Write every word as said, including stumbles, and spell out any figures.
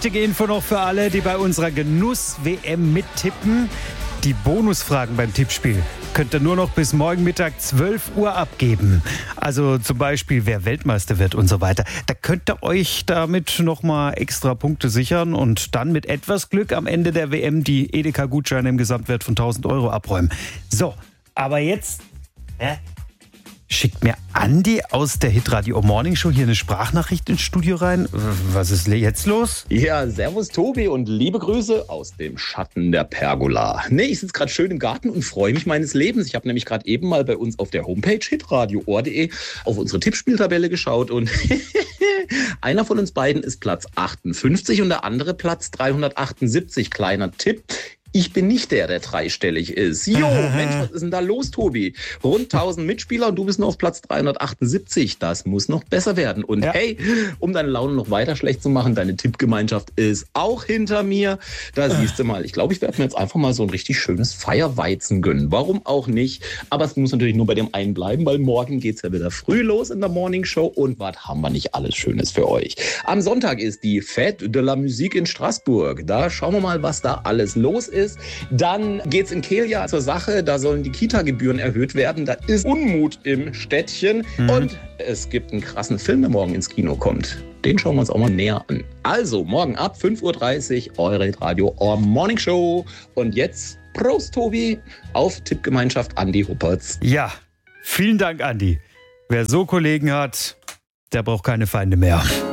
wichtige Info noch für alle, die bei unserer Genuss-W M mittippen. Die Bonusfragen beim Tippspiel könnt ihr nur noch bis morgen Mittag zwölf Uhr abgeben. Also zum Beispiel, wer Weltmeister wird und so weiter. Da könnt ihr euch damit nochmal extra Punkte sichern und dann mit etwas Glück am Ende der W M die Edeka-Gutscheine im Gesamtwert von tausend Euro abräumen. So, aber jetzt äh, schickt mir Andi aus der Hitradio Morning Show hier eine Sprachnachricht ins Studio rein. Was ist jetzt los? Ja, servus Tobi und liebe Grüße aus dem Schatten der Pergola. Nee, ich sitze gerade schön im Garten und freue mich meines Lebens. Ich habe nämlich gerade eben mal bei uns auf der Homepage hitradio punkt o r punkt de auf unsere Tippspieltabelle geschaut und einer von uns beiden ist Platz achtundfünfzig und der andere Platz dreihundertachtundsiebzig. Kleiner Tipp. Ich bin nicht der, der dreistellig ist. Jo, Mensch, was ist denn da los, Tobi? Rund tausend Mitspieler und du bist nur auf Platz dreihundertachtundsiebzig. Das muss noch besser werden. Und ja. hey, um deine Laune noch weiter schlecht zu machen, deine Tippgemeinschaft ist auch hinter mir. Da siehst du mal, ich glaube, ich werde mir jetzt einfach mal so ein richtig schönes Feierweizen gönnen. Warum auch nicht? Aber es muss natürlich nur bei dem einen bleiben, weil morgen geht's ja wieder früh los in der Morning Show. Und was haben wir nicht alles Schönes für euch? Am Sonntag ist die Fête de la Musique in Straßburg. Da schauen wir mal, was da alles los ist. Dann geht's in Kehlia zur Sache, da sollen die Kita-Gebühren erhöht werden. Da ist Unmut im Städtchen mhm. und es gibt einen krassen Film, der morgen ins Kino kommt. Den schauen wir uns auch mal näher an. Also, morgen ab fünf Uhr dreißig, eure Radio Morning Show. Und jetzt Prost, Tobi, auf Tippgemeinschaft Andi Huppertz. Ja, vielen Dank, Andi. Wer so Kollegen hat, der braucht keine Feinde mehr.